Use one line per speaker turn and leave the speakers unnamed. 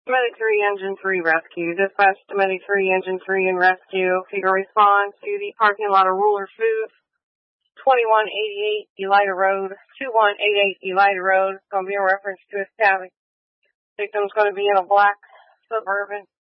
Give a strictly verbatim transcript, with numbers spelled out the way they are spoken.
Medic three, Engine three, Rescue. Dispatch to Medic three, Engine three, and Rescue. If you can respond to the parking lot of Ruler Foods, twenty-one eighty-eight Elida Road, twenty-one eighty-eight Elida Road. It's going to be in reference to a stabbing. Victim's going to be in a black Suburban